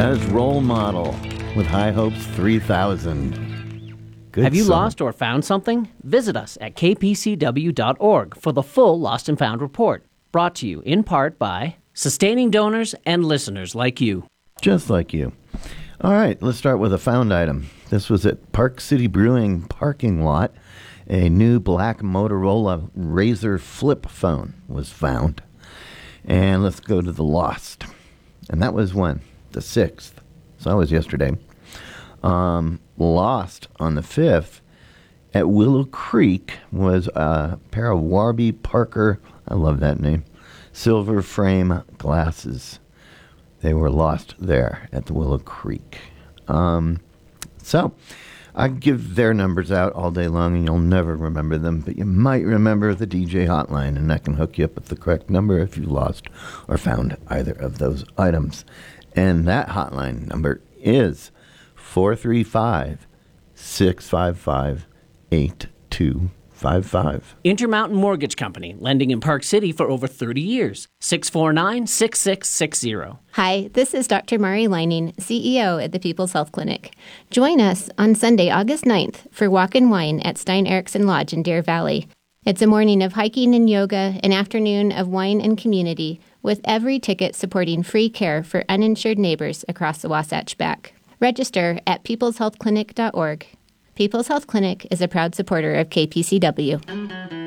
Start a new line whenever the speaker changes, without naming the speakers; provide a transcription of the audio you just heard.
That is Role Model with High Hopes 3000. Good
Have you
song.
lost or found something? Visit us at kpcw.org for the full Lost and Found report, brought to you in part by sustaining donors and listeners like you.
Just like you. All right, let's start with a found item. This was at Park City Brewing parking lot. A new black Motorola Razr flip phone was found. And let's go to the lost. And that was when? The 6th. So that was yesterday. Lost on the 5th at Willow Creek was a pair of Warby Parker, I love that name, silver frame glasses. They were lost there at the Willow Creek. So I give their numbers out all day long, and you'll never remember them, but you might remember the DJ hotline, and I can hook you up with the correct number if you lost or found either of those items. And that hotline number is 435-655-8255.
Intermountain Mortgage Company, lending in Park City for over 30 years. 649-6660.
Hi, this is Dr. Mari Leining, CEO at the People's Health Clinic. Join us on Sunday, August 9th for Walk and Wine at Stein Eriksen Lodge in Deer Valley. It's a morning of hiking and yoga, an afternoon of wine and community, with every ticket supporting free care for uninsured neighbors across the Wasatch Back. Register at peopleshealthclinic.org. People's Health Clinic is a proud supporter of KPCW.